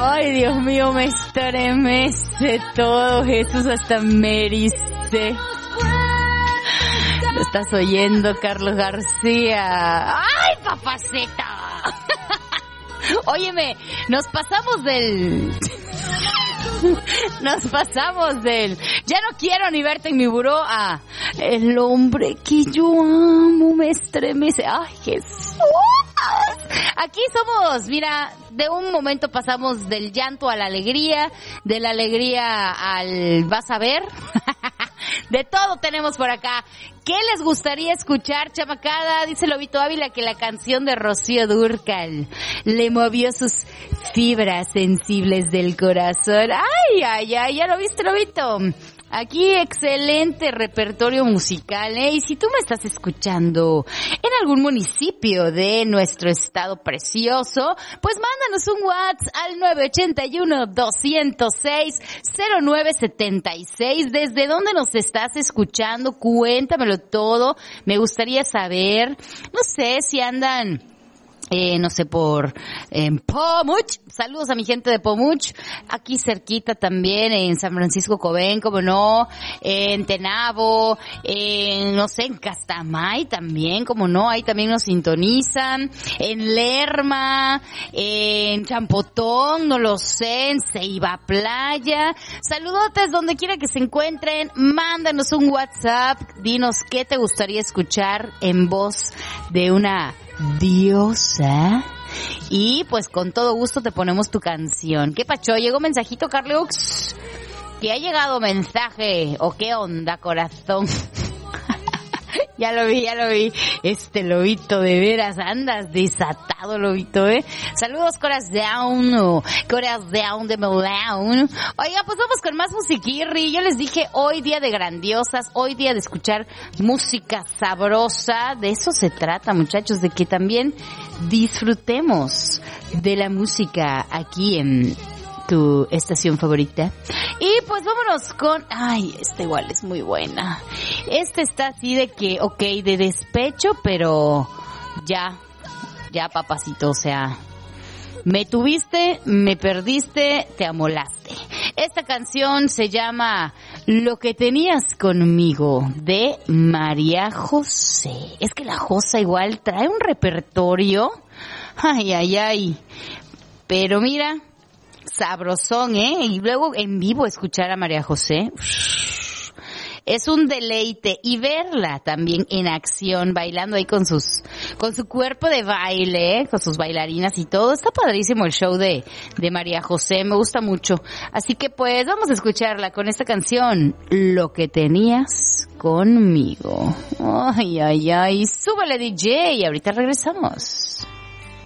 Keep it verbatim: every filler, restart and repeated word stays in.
Ay, Dios mío, me estremece todo, Jesús, hasta me erice. Lo estás oyendo, Carlos García. ¡Ay, papacita! Óyeme, nos pasamos del... Nos pasamos del... Ya no quiero ni verte en mi buró a... El hombre que yo amo me estremece. ¡Ay, Jesús! Aquí somos, mira, de un momento pasamos del llanto a la alegría, de la alegría al vas a ver. De todo tenemos por acá. ¿Qué les gustaría escuchar, chamacada? Dice Lobito Ávila que la canción de Rocío Dúrcal le movió sus fibras sensibles del corazón. Ay, ay, ay, ¿ya lo viste, Lobito? Aquí excelente repertorio musical, ¿eh? Y si tú me estás escuchando en algún municipio de nuestro estado precioso, pues mándanos un WhatsApp al nueve ocho uno, dos cero seis, cero nueve siete seis. ¿Desde dónde nos estás escuchando? Cuéntamelo todo. Me gustaría saber, no sé si andan... Eh, no sé, por eh, Pomuch. Saludos a mi gente de Pomuch. Aquí cerquita también, en San Francisco Cobén, como no. En Tenabo, en, no sé, en Castamay también, como no. Ahí también nos sintonizan. En Lerma, en Champotón, no lo sé, en Ceiba Playa. Saludotes donde quiera que se encuentren. Mándanos un WhatsApp. Dinos qué te gustaría escuchar en voz de una diosa, y pues con todo gusto te ponemos tu canción. ¿Qué pacho? ¿Llegó mensajito, Carlux? ¿Que ha llegado mensaje? ¿O qué onda, corazón? Ya lo vi, ya lo vi. Este Lobito, de veras, andas desatado, Lobito, ¿eh? Saludos, corazón, o corazón de melón. Oiga, pues vamos con más musiquirri. Yo les dije, hoy día de grandiosas, hoy día de escuchar música sabrosa. De eso se trata, muchachos, de que también disfrutemos de la música aquí en tu estación favorita. Y pues vámonos con... Ay, esta igual es muy buena. Este está así de que, ok, de despecho, pero ya, ya, papacito, o sea, me tuviste, me perdiste, te amolaste. Esta canción se llama Lo que tenías conmigo, de María José. Es que la Josa igual trae un repertorio. Ay, ay, ay. Pero mira... sabrosón, ¿eh? Y luego en vivo escuchar a María José. Es un deleite. Y verla también en acción, bailando ahí con sus, con su cuerpo de baile, ¿eh? Con sus bailarinas y todo. Está padrísimo el show de, de María José. Me gusta mucho. Así que pues vamos a escucharla con esta canción. Lo que tenías conmigo. Ay, ay, ay. Súbele, D J. Y ahorita regresamos.